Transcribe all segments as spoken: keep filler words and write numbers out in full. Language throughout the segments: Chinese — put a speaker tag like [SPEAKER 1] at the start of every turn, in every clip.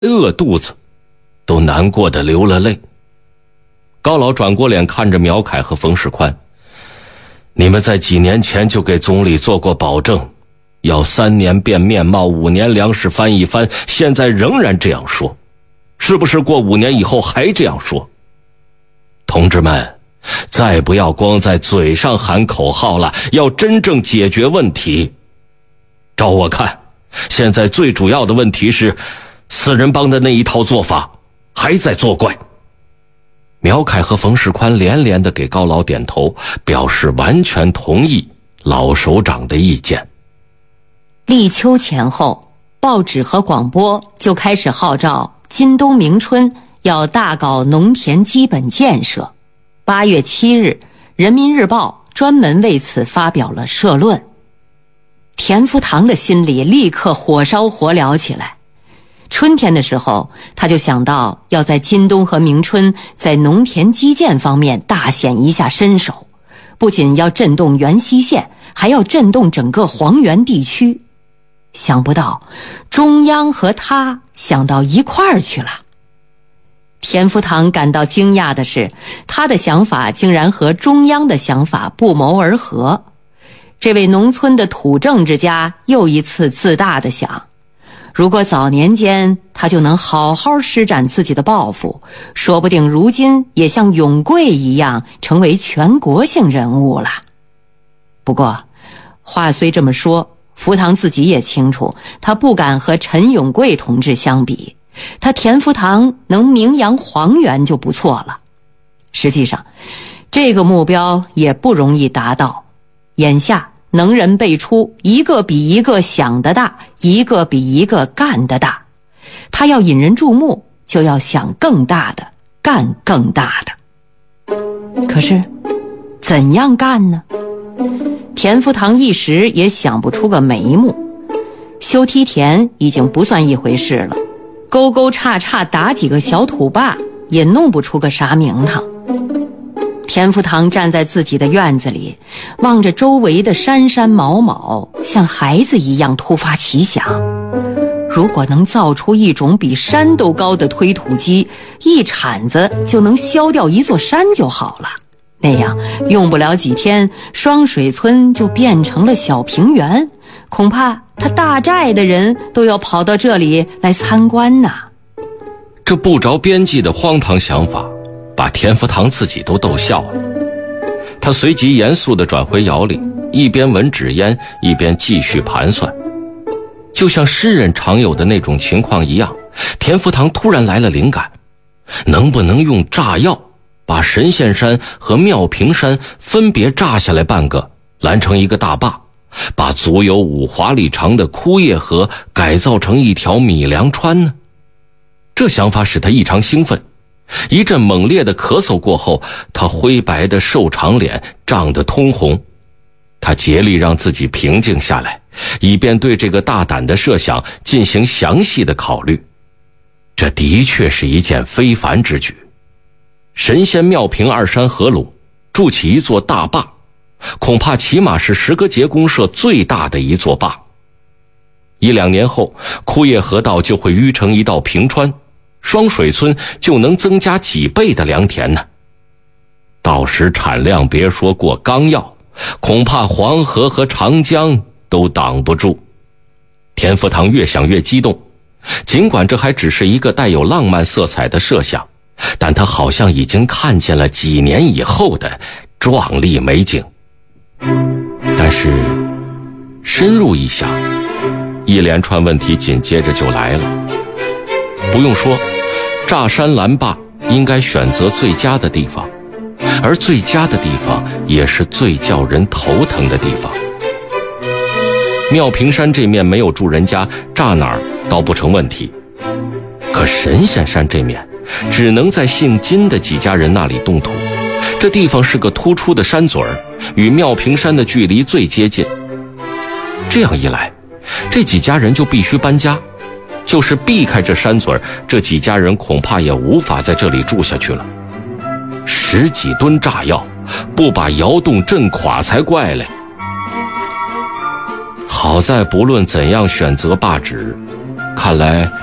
[SPEAKER 1] 饿肚子，都难过的流了泪。高老转过脸看着苗凯和冯世宽，你们在几年前就给总理做过保证，要三年变面貌，五年粮食翻一番，现在仍然这样说，是不是过五年以后还这样说？同志们，再不要光在嘴上喊口号了，要真正解决问题。照我看，现在最主要的问题是四人帮的那一套做法还在作怪。苗凯和冯世宽连连地给高老点头，表示完全同意老首长的意见。
[SPEAKER 2] 立秋前后，报纸和广播就开始号召今冬明春要大搞农田基本建设。八月七日，人民日报专门为此发表了社论。田福堂的心里立刻火烧火燎起来。春天的时候，他就想到要在今冬和明春在农田基建方面大显一下身手，不仅要震动原西县，还要震动整个黄原地区。想不到中央和他想到一块儿去了。田福堂感到惊讶的是，他的想法竟然和中央的想法不谋而合。这位农村的土政治家又一次自大地想，如果早年间他就能好好施展自己的抱负，说不定如今也像永贵一样成为全国性人物了。不过话虽这么说，福堂自己也清楚，他不敢和陈永贵同志相比，他田福堂能名扬黄原就不错了。实际上这个目标也不容易达到，眼下能人辈出，一个比一个想得大，一个比一个干得大。他要引人注目，就要想更大的，干更大的。可是怎样干呢？田福堂一时也想不出个眉目。修梯田已经不算一回事了，沟沟叉叉打几个小土坝也弄不出个啥名堂。田福堂站在自己的院子里，望着周围的山山毛毛，像孩子一样突发奇想，如果能造出一种比山都高的推土机，一铲子就能削掉一座山就好了。那样用不了几天，双水村就变成了小平原，恐怕他大寨的人都要跑到这里来参观呢。
[SPEAKER 1] 这不着边际的荒唐想法把田福堂自己都逗笑了。他随即严肃地转回窑里，一边闻纸烟，一边继续盘算。就像诗人常有的那种情况一样，田福堂突然来了灵感，能不能用炸药把神仙山和妙平山分别炸下来半个，拦成一个大坝，把足有五华里长的枯叶河改造成一条米粮川呢？这想法使他异常兴奋。一阵猛烈的咳嗽过后，他灰白的瘦长脸涨得通红。他竭力让自己平静下来，以便对这个大胆的设想进行详细的考虑。这的确是一件非凡之举。神仙妙平二山合拢，筑起一座大坝，恐怕起码是石阁节公社最大的一座坝。一两年后，枯叶河道就会淤成一道平川，双水村就能增加几倍的良田呢。到时产量别说过纲要，恐怕黄河和长江都挡不住。田福堂越想越激动，尽管这还只是一个带有浪漫色彩的设想，但他好像已经看见了几年以后的壮丽美景。但是深入一想，一连串问题紧接着就来了。不用说，炸山拦坝应该选择最佳的地方，而最佳的地方也是最叫人头疼的地方。妙平山这面没有住人家，炸哪儿倒不成问题，可神仙山这面只能在姓金的几家人那里动土。这地方是个突出的山嘴儿，与妙平山的距离最接近。这样一来，这几家人就必须搬家，就是避开这山嘴儿，这几家人恐怕也无法在这里住下去了。十几吨炸药，不把窑洞震垮才怪嘞。好在不论怎样选择罢址，看来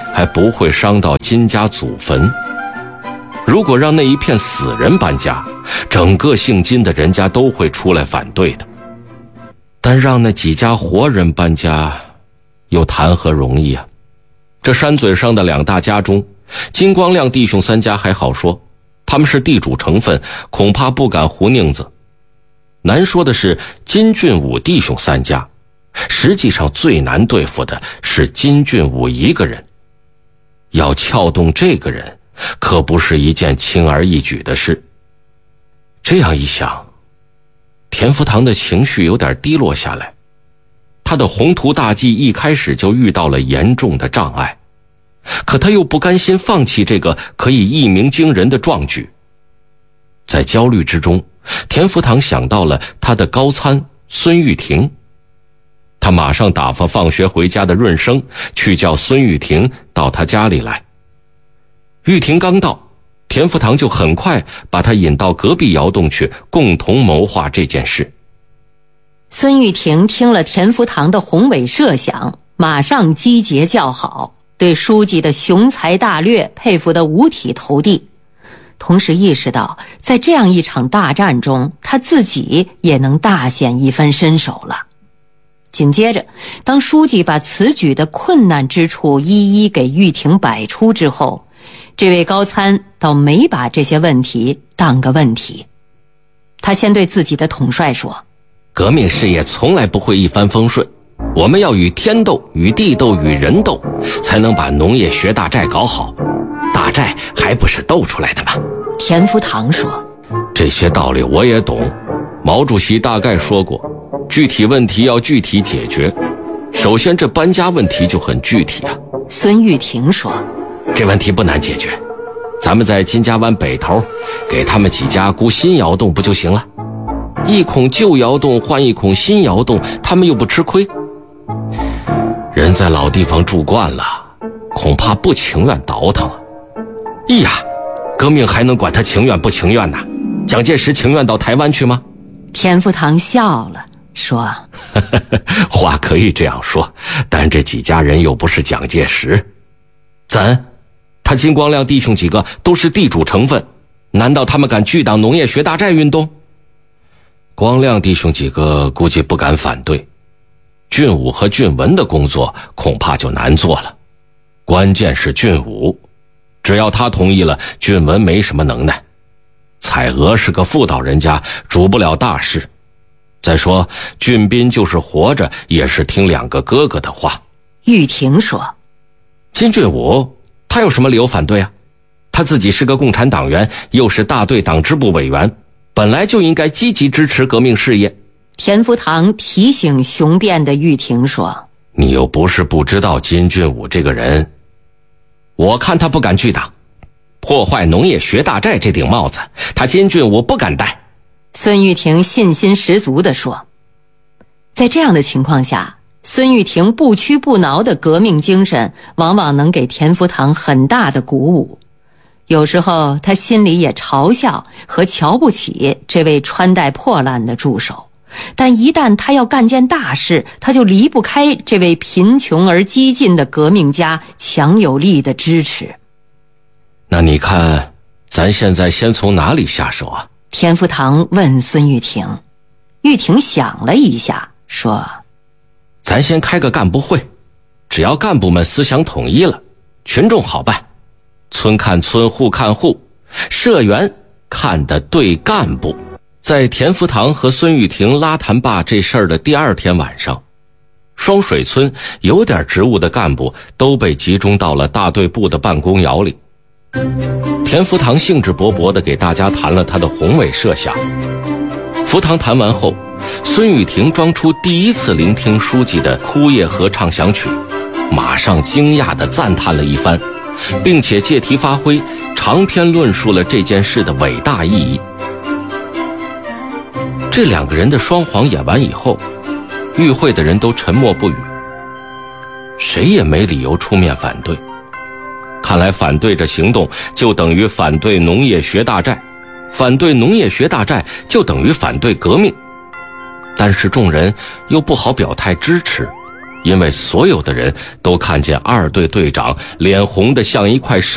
[SPEAKER 1] 还不会伤到金家祖坟。如果让那一片死人搬家，整个姓金的人家都会出来反对的。但让那几家活人搬家，又谈何容易啊！这山嘴上的两大家中，金光亮弟兄三家还好说，他们是地主成分，恐怕不敢胡宁子。难说的是金俊武弟兄三家，实际上最难对付的是金俊武一个人。要撬动这个人，可不是一件轻而易举的事。这样一想，田福堂的情绪有点低落下来。他的宏图大计一开始就遇到了严重的障碍，可他又不甘心放弃这个可以一鸣惊人的壮举。在焦虑之中，田福堂想到了他的高参孙玉婷。他马上打发放学回家的润生去叫孙玉婷到他家里来。玉婷刚到，田福堂就很快把他引到隔壁窑洞去，共同谋划这件事。
[SPEAKER 2] 孙玉婷听了田福堂的宏伟设想，马上击节叫好，对书记的雄才大略佩服得五体投地，同时意识到在这样一场大战中，他自己也能大显一番身手了。紧接着，当书记把此举的困难之处一一给玉婷摆出之后，这位高参倒没把这些问题当个问题。他先对自己的统帅说，
[SPEAKER 1] 革命事业从来不会一帆风顺，我们要与天斗，与地斗，与人斗，才能把农业学大寨搞好。大寨还不是斗出来的吗？
[SPEAKER 2] 田福堂说，
[SPEAKER 1] 这些道理我也懂，毛主席大概说过，具体问题要具体解决。首先这搬家问题就很具体啊。
[SPEAKER 2] 孙玉婷说，
[SPEAKER 1] 这问题不难解决，咱们在金家湾北头给他们几家估新窑洞不就行了？一孔旧窑洞换一孔新窑洞，他们又不吃亏。人在老地方住惯了，恐怕不情愿倒腾。哎呀，革命还能管他情愿不情愿呢？蒋介石情愿到台湾去吗？
[SPEAKER 2] 田福堂笑了，说
[SPEAKER 1] 话可以这样说，但这几家人又不是蒋介石。怎？他金光亮弟兄几个都是地主成分，难道他们敢拒挡农业学大寨运动？光亮弟兄几个估计不敢反对，俊武和俊文的工作恐怕就难做了。关键是俊武，只要他同意了，俊文没什么能耐。彩娥是个妇道人家，主不了大事。再说俊斌就是活着也是听两个哥哥的话。
[SPEAKER 2] 玉婷说，
[SPEAKER 1] 金俊武他有什么理由反对啊？他自己是个共产党员，又是大队党支部委员，本来就应该积极支持革命事业。
[SPEAKER 2] 田福堂提醒雄辩的玉婷说，
[SPEAKER 1] 你又不是不知道金俊武这个人，我看他不敢拒党，破坏农业学大寨这顶帽子，他金俊武不敢戴。
[SPEAKER 2] 孙玉婷信心十足地说。在这样的情况下，孙玉婷不屈不挠的革命精神往往能给田福堂很大的鼓舞。有时候他心里也嘲笑和瞧不起这位穿戴破烂的助手，但一旦他要干件大事，他就离不开这位贫穷而激进的革命家强有力的支持。
[SPEAKER 1] 那你看咱现在先从哪里下手啊？
[SPEAKER 2] 田福堂问孙玉婷。玉婷想了一下说，
[SPEAKER 1] 咱先开个干部会，只要干部们思想统一了，群众好办。村看村，户看户，社员看的对干部。在田福堂和孙玉婷拉谈罢这事儿的第二天晚上，双水村有点职务的干部都被集中到了大队部的办公窑里。田福堂兴致勃勃地给大家谈了他的宏伟设想。福堂谈完后，孙玉婷装出第一次聆听书记的枯叶合唱响曲，马上惊讶地赞叹了一番，并且借题发挥，长篇论述了这件事的伟大意义。这两个人的双簧演完以后，与会的人都沉默不语，谁也没理由出面反对。看来反对这行动就等于反对农业学大寨，反对农业学大寨就等于反对革命。但是众人又不好表态支持， 因为所有的人都看见二队队长脸红得像一块